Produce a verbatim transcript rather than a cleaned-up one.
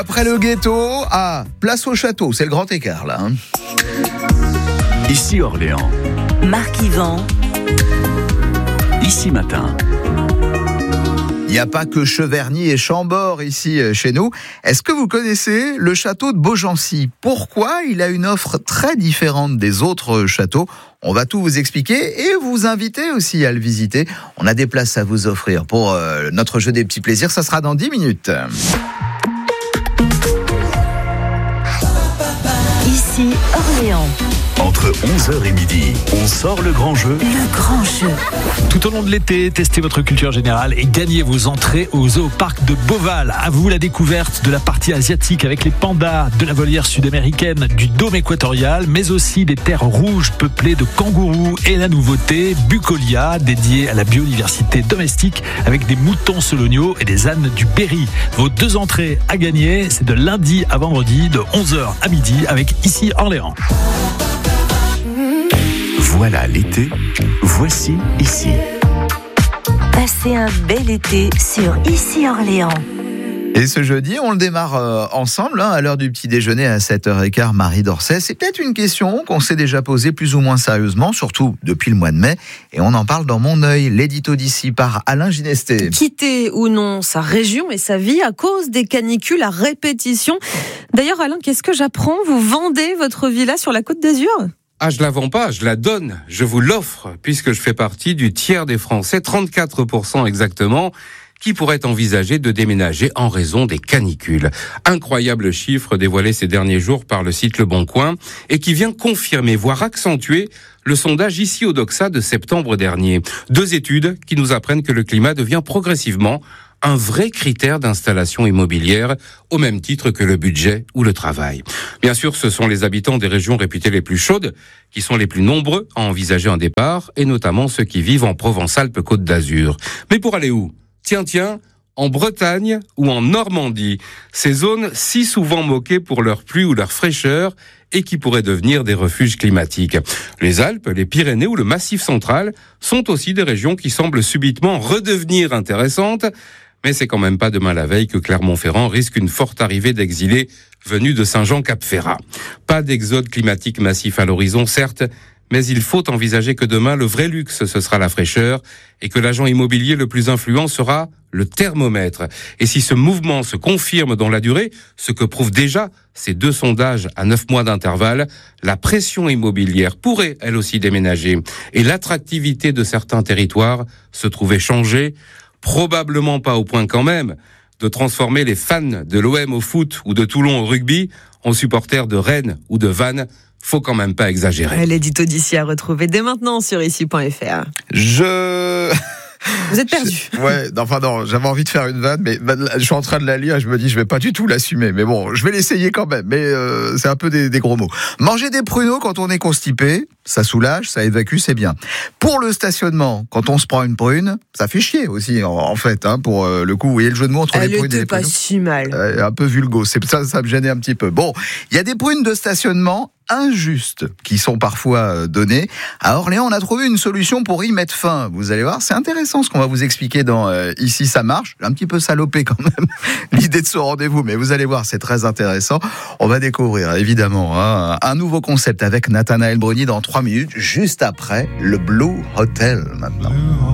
Après le ghetto, ah, place au château, c'est le grand écart là. Hein. Ici Orléans. Marc Yvan. Ici Matin. Il n'y a pas que Cheverny et Chambord ici chez nous. Est-ce que vous connaissez le château de Beaugency ? Pourquoi il a une offre très différente des autres châteaux ? On va tout vous expliquer et vous inviter aussi à le visiter. On a des places à vous offrir pour euh, notre jeu des petits plaisirs. Ça sera dans dix minutes. Ici Orléans. Entre onze heures et midi, on sort le grand jeu. Le grand jeu. Tout au long de l'été, testez votre culture générale et gagnez vos entrées au Zooparc de Beauval. À vous la découverte de la partie asiatique avec les pandas, de la volière sud-américaine, du dôme équatorial, mais aussi des terres rouges peuplées de kangourous et la nouveauté, Bucolia, dédiée à la biodiversité domestique avec des moutons soloniaux et des ânes du Berry. Vos deux entrées à gagner, c'est de lundi à vendredi de onze heures à midi avec Ici Orléans. Voilà l'été, voici Ici. Passez un bel été sur Ici Orléans. Et ce jeudi, on le démarre euh, ensemble, hein, à l'heure du petit déjeuner à sept heures quinze, Marie d'Orsay. C'est peut-être une question qu'on s'est déjà posée plus ou moins sérieusement, surtout depuis le mois de mai. Et on en parle dans Mon œil, l'édito d'ici par Alain Ginesté. Quitter ou non sa région et sa vie à cause des canicules à répétition. D'ailleurs, Alain, qu'est-ce que j'apprends ? Vous vendez votre villa sur la Côte d'Azur ? Ah, je la vends pas, je la donne, je vous l'offre, puisque je fais partie du tiers des Français, trente-quatre pour cent exactement, qui pourraient envisager de déménager en raison des canicules. Incroyable chiffre dévoilé ces derniers jours par le site Le Bon Coin, et qui vient confirmer, voire accentuer, le sondage ici au Doxa de septembre dernier. Deux études qui nous apprennent que le climat devient progressivement un vrai critère d'installation immobilière, au même titre que le budget ou le travail. Bien sûr, ce sont les habitants des régions réputées les plus chaudes qui sont les plus nombreux à envisager un départ, et notamment ceux qui vivent en Provence-Alpes-Côte d'Azur. Mais pour aller où ? Tiens, tiens, en Bretagne ou en Normandie, ces zones si souvent moquées pour leur pluie ou leur fraîcheur et qui pourraient devenir des refuges climatiques. Les Alpes, les Pyrénées ou le Massif central sont aussi des régions qui semblent subitement redevenir intéressantes. Mais c'est quand même pas demain la veille que Clermont-Ferrand risque une forte arrivée d'exilés venus de Saint-Jean-Cap-Ferrat. Pas d'exode climatique massif à l'horizon, certes, mais il faut envisager que demain, le vrai luxe, ce sera la fraîcheur, et que l'agent immobilier le plus influent sera le thermomètre. Et si ce mouvement se confirme dans la durée, ce que prouvent déjà ces deux sondages à neuf mois d'intervalle, la pression immobilière pourrait, elle aussi, déménager. Et l'attractivité de certains territoires se trouver changée, probablement pas au point quand même de transformer les fans de l'O M au foot ou de Toulon au rugby en supporters de Rennes ou de Vannes. Faut quand même pas exagérer. L'édito d'ici à retrouver dès maintenant sur ici point f r. Je... Vous êtes perdu. Je... Ouais, enfin non, j'avais envie de faire une vanne, mais je suis en train de la lire et je me dis je vais pas du tout l'assumer. Mais bon, je vais l'essayer quand même. Mais euh, c'est un peu des, des gros mots. Manger des pruneaux quand on est constipé, ça soulage, ça évacue, c'est bien. Pour le stationnement, quand on se prend une prune, ça fait chier aussi en, en fait. Hein, pour euh, le coup, vous voyez le jeu de mots entre Elle les prunes et les pas pruneaux. si mal. Euh, un peu vulgo. C'est ça, ça me gênait un petit peu. Bon, il y a des prunes de stationnement injustes qui sont parfois données. À Orléans, on a trouvé une solution pour y mettre fin. Vous allez voir, c'est intéressant ce qu'on va vous expliquer dans euh, Ici ça marche. Un petit peu salopé quand même l'idée de ce rendez-vous, mais vous allez voir, c'est très intéressant. On va découvrir évidemment hein, un nouveau concept avec Nathanaël Bruni dans trois minutes, juste après le Blue Hotel maintenant.